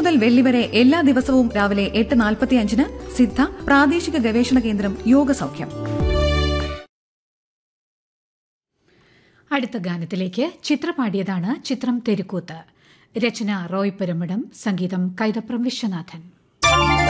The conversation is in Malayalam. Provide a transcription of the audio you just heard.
മുതൽ വെള്ളി വരെ എല്ലാ ദിവസവും രാവിലെ 8:45 സിദ്ധ പ്രാദേശിക ഗവേഷണ കേന്ദ്രം യോഗസൗഖ്യം. അടുത്ത ഗാനത്തിലേക്ക് ചിത്ര പാടിയതാണ് ചിത്രം തെരുക്കൂത്ത്. രചന റോയ് പെരുമ്പടം, സംഗീതം കൈതപ്രം വിശ്വനാഥൻ.